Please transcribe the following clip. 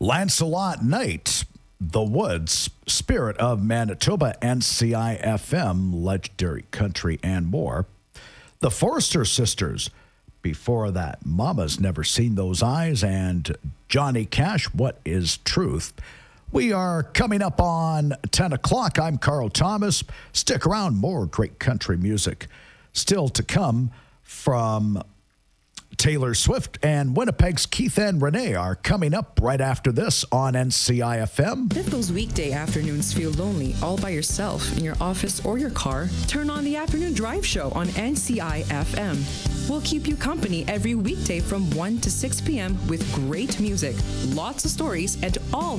Lancelot Knight, The Woods, Spirit of Manitoba, NCIFM, Legendary Country, and more. The Forster Sisters, before that, Mama's Never Seen Those Eyes, and Johnny Cash, What is Truth? We are coming up on 10 o'clock. I'm Carl Thomas. Stick around, more great country music still to come from Taylor Swift, and Winnipeg's Keith and Renee are coming up right after this on NCIFM. If those weekday afternoons feel lonely all by yourself in your office or your car, turn on the Afternoon Drive Show on NCIFM. We'll keep you company every weekday from 1 to 6 p.m. with great music, lots of stories, and all